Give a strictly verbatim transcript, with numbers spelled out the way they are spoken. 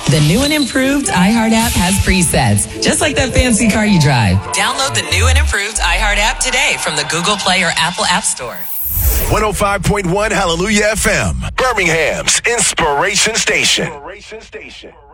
The new and improved iHeart app has presets, just like that fancy car you drive. Download the new and improved iHeart app today from the Google Play or Apple App Store. one oh five point one Hallelujah F M, Birmingham's Inspiration Station. Inspiration Station.